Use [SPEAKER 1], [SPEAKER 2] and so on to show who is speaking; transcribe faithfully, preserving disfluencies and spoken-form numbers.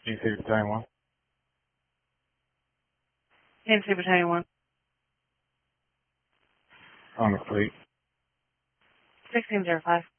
[SPEAKER 1] Kansas City Battalion one.
[SPEAKER 2] Kansas City Battalion one.
[SPEAKER 1] On the fleet.
[SPEAKER 2] sixteen zero five.